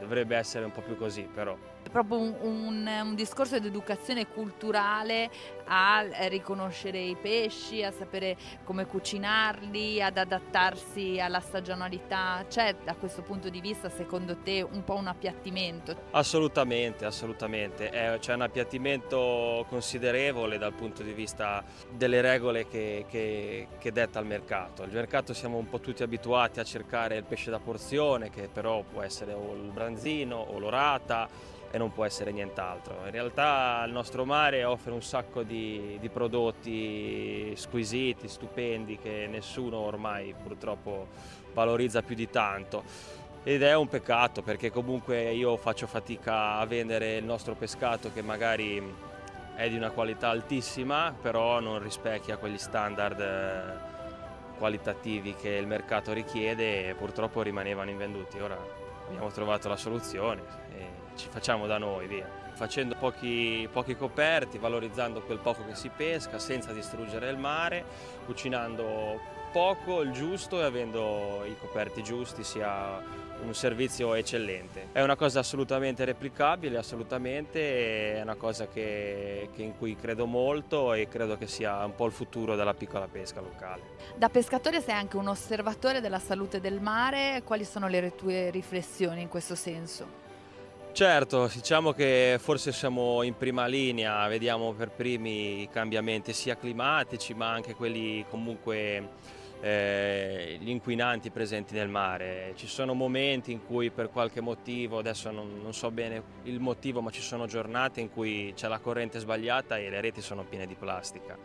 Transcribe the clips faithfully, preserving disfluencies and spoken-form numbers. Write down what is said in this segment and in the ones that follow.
dovrebbe essere un po' più così però. È proprio un un un discorso di educazione culturale a riconoscere i pesci, a sapere come cucinarli, ad adattarsi alla stagionalità. C'è da questo punto di vista, secondo te, un po' un appiattimento? Assolutamente, assolutamente. È c'è un appiattimento considerevole dal punto di vista delle regole che che che detta il mercato. Il mercato siamo un po' tutti abituati a cercare il pesce da porzione, che però può essere o il branzino o l'orata e non può essere nient'altro. In realtà il nostro mare offre un sacco di di prodotti squisiti, stupendi, che nessuno ormai purtroppo valorizza più di tanto. Ed è un peccato perché comunque io faccio fatica a vendere il nostro pescato che magari è di una qualità altissima, però non rispecchia quegli standard eh, qualitativi che il mercato richiede e purtroppo rimanevano invenduti. Ora abbiamo trovato la soluzione e ci facciamo da noi, via. Facendo pochi, pochi coperti, valorizzando quel poco che si pesca senza distruggere il mare, cucinando poco, il giusto e avendo i coperti giusti sia un servizio eccellente. È una cosa assolutamente replicabile, assolutamente, è una cosa che, che in cui credo molto e credo che sia un po' il futuro della piccola pesca locale. Da pescatore sei anche un osservatore della salute del mare, quali sono le tue riflessioni in questo senso? Certo, diciamo che forse siamo in prima linea, vediamo per primi i cambiamenti sia climatici ma anche quelli comunque eh, gli inquinanti presenti nel mare. Ci sono momenti in cui per qualche motivo, adesso non, non so bene il motivo, ma ci sono giornate in cui c'è la corrente sbagliata e le reti sono piene di plastica.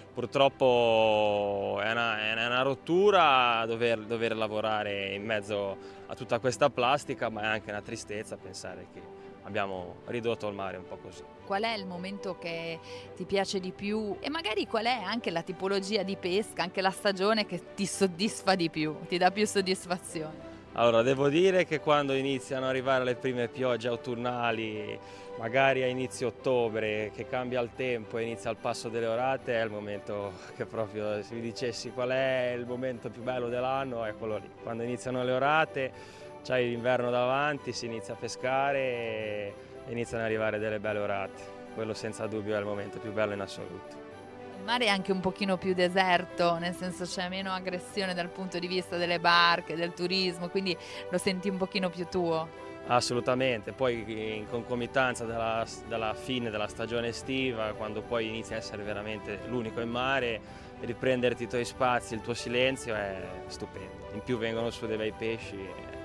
Purtroppo è una, è una rottura dover, dover lavorare in mezzo a tutta questa plastica, ma è anche una tristezza pensare che abbiamo ridotto il mare un po' così. Qual è il momento che ti piace di più e magari qual è anche la tipologia di pesca, anche la stagione che ti soddisfa di più, ti dà più soddisfazione? Allora, devo dire che quando iniziano ad arrivare le prime piogge autunnali, magari a inizio ottobre, che cambia il tempo e inizia il passo delle orate, è il momento che proprio, se mi dicessi qual è il momento più bello dell'anno, è quello lì. Quando iniziano le orate, c'hai l'inverno davanti, si inizia a pescare e iniziano ad arrivare delle belle orate. Quello senza dubbio è il momento più bello in assoluto. Il mare è anche un pochino più deserto, nel senso c'è meno aggressione dal punto di vista delle barche, del turismo, quindi lo senti un pochino più tuo. Assolutamente, poi in concomitanza della, della fine della stagione estiva, quando poi inizi a essere veramente l'unico in mare, riprenderti i tuoi spazi, il tuo silenzio è stupendo. In più vengono su dei bei pesci.